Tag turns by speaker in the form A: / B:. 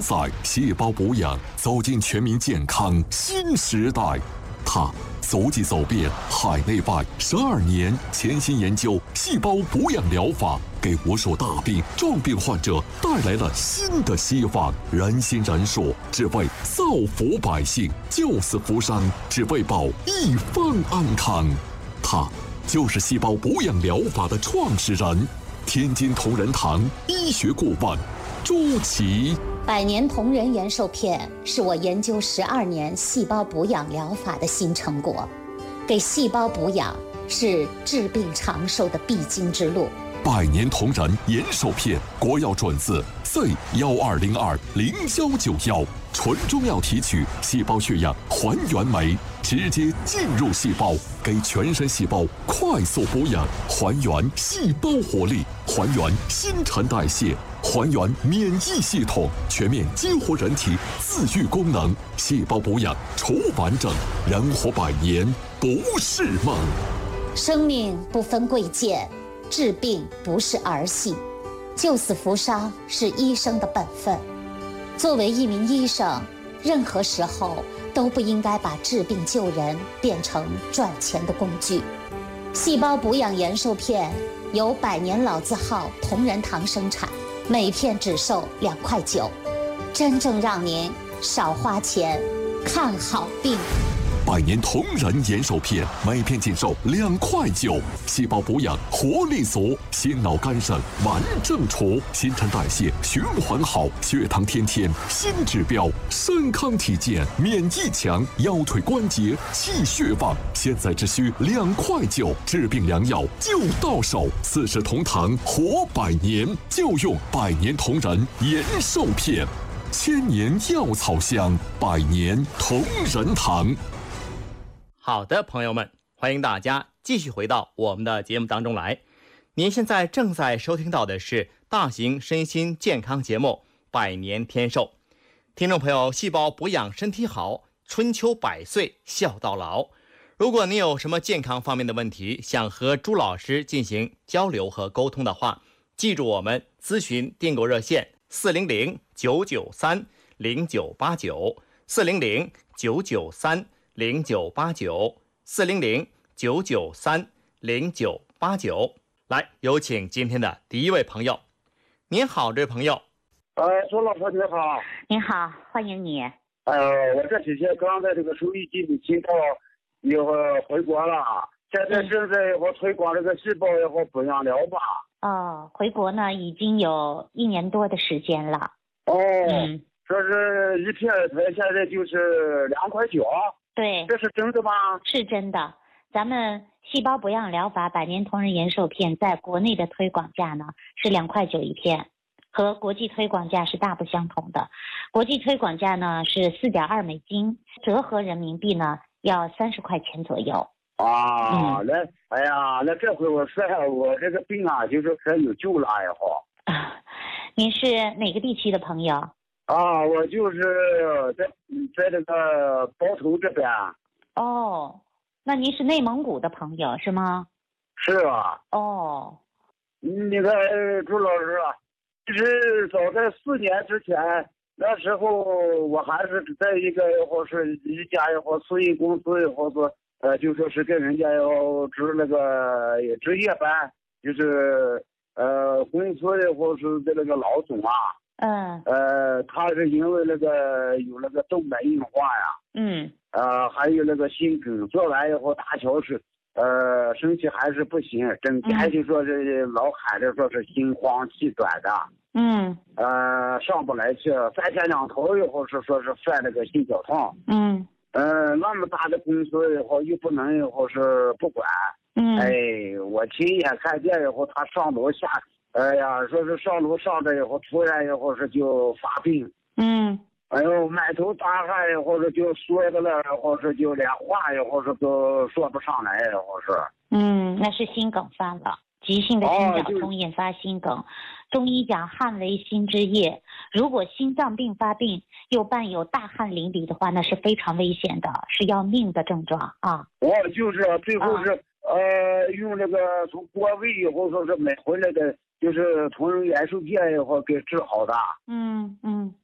A: 载细胞补养走进全民健康新时代。它足迹走遍海内外12年，潜心研究细胞补养疗法，给无数大病重病患者带来了新的希望。人心仁术，只为造福百姓；救死扶伤，只为保一方安康。他就是细胞补养疗法的创始人，天津同仁堂医学顾问朱琦。
B: 百年同仁延寿片是我研究12年细胞补养疗法的新成果。给细胞补养是治病长寿的必经之路。
A: 百年同仁延寿片国药准字 C12020191，纯中药提取，细胞血样还原酶，直接进入细胞，给全身细胞快速补养，还原细胞活力，还原新陈代谢，还原免疫系统，全面激活人体自愈功能。细胞补养除完整，人活100年不是梦。
B: 生命不分贵贱，治病不是儿戏，救死扶伤是医生的本分。作为一名医生，任何时候都不应该把治病救人变成赚钱的工具。细胞补养延寿片由百年老字号同仁堂生产，每片只售2块9，真正让您少花钱看好病。
A: 百年同仁延寿片每片仅售2块9，细胞补养活力足，心脑肝肾完正除，新陈代谢循环好，血糖天天新指标，身康体健，免疫强，腰腿关节气血旺。现在只需2块9，治病良药就到手。40同堂活100年，就用百年同仁延寿片，千年药草香，百年同仁堂。
C: 好的，朋友们，欢迎大家继续回到我们的节目当中来。您现在正在收听到的是大型身心健康节目《百年天寿》。听众朋友，细胞补养身体好，春秋百岁孝到老。如果您有什么健康方面的问题，想和朱老师进行交流和沟通的话，记住我们咨询订购热线400-993-0989，400-993-0989。来，有请今天的第一位朋友。您好，这位朋友。
D: 朱老师你好。
B: 您好，欢迎你。
D: 我这几天刚在这个收音机里听到以后回国了，现在正在我推广这个细胞以后补养疗法。
B: 回国呢已经有1年多的时间了。
D: 说是一片现在就是2块9。
B: 对，
D: 这是真的吗？
B: 是真的。咱们细胞补养疗法百年同仁延寿片在国内的推广价呢是2块9一片，和国际推广价是大不相同的。国际推广价呢是4.2美金，折合人民币呢要30块钱左右。
D: 那这回我说我这个病啊，就是可有救了也好。
B: 您是哪个地区的朋友？
D: 我就是在这个包头这边。
B: 那您是内蒙古的朋友是吗？
D: 是啊。那个朱老师啊，其实早在4年之前，那时候我还是在一个或是一家也好私营公司也好说，就说是跟人家要值那个值夜班，就是公司也或是的那个老总啊。他是因为那个有那个动脉硬化呀。还有那个心梗，做完以后大桥是身体还是不行，整天就说是老喊着说是心慌气短的。上不来气，3天2头以后是说是犯那个心绞痛。那么大的公司以后又不能以后是不管。我亲眼看见以后他上楼下，说是上楼上着以后突然以后是就发病。满头大汗以后是就说的了，或是就连话以后是都说不上来，或是。
B: 那是心梗犯了，急性的心绞痛引发心梗。中医讲汗为心之液，如果心脏病发病又伴有大汗淋漓的话，那是非常危险的，是要命的症状啊。
D: 就是最后是用那个从国卫以后说是买回来的，就是同仁延寿片以后给治好的。